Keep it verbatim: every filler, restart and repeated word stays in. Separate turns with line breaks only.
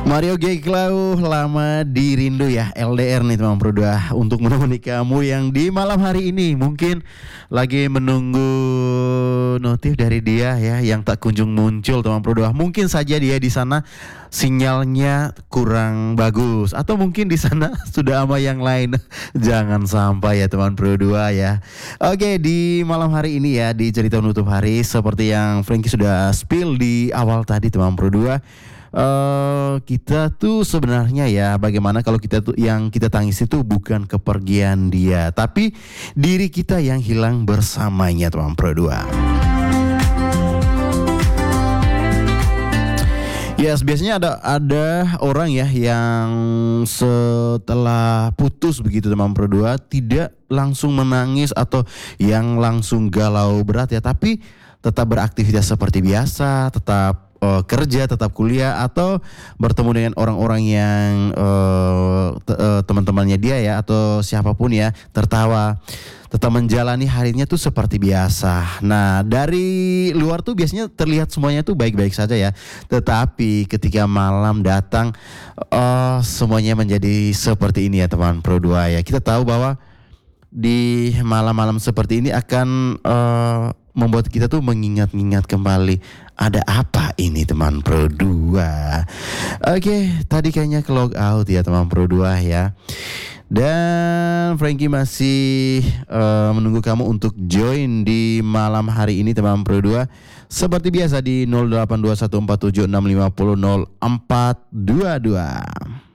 Mario Geklau, lama dirindu ya, L D R nih teman berdua, untuk menemani kamu yang di malam hari ini mungkin lagi menunggu notif dari dia ya, yang tak kunjung muncul teman berdua. Mungkin saja dia di sana sinyalnya kurang bagus, atau mungkin di sana sudah sama yang lain. Jangan sampai ya teman berdua ya. Oke, di malam hari ini ya, di cerita menutup hari, seperti yang Frankie sudah spill di awal tadi teman berdua. Uh, kita tuh sebenarnya ya, bagaimana kalau kita tuh yang kita tangis itu bukan kepergian dia, tapi diri kita yang hilang bersamanya teman pro dua. Yes, biasanya ada ada orang ya yang setelah putus begitu teman pro dua tidak langsung menangis atau yang langsung galau berat ya, tapi tetap beraktivitas seperti biasa, tetap Uh, kerja, tetap kuliah, atau bertemu dengan orang-orang yang uh, te- uh, teman-temannya dia ya, atau siapapun ya, tertawa, tetap menjalani harinya tuh seperti biasa. Nah, dari luar tuh biasanya terlihat semuanya tuh baik-baik saja ya, tetapi ketika malam datang, uh, semuanya menjadi seperti ini ya teman pro dua ya. Kita tahu bahwa di malam-malam seperti ini akan uh, membuat kita tuh mengingat-ingat kembali, ada apa ini teman pro dua. Oke, tadi kayaknya ke log out ya teman pro dua ya. Dan Frankie masih uh, menunggu kamu untuk join di malam hari ini teman pro dua. Seperti biasa di nol delapan dua satu empat tujuh enam lima nol nol empat dua dua.